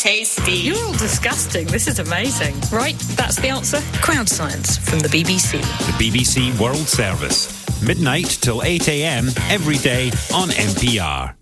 tasty. You're all disgusting. This is amazing. Right, that's the answer. Crowd Science from the BBC. The BBC World Service. Midnight till 8 a.m. every day on NPR.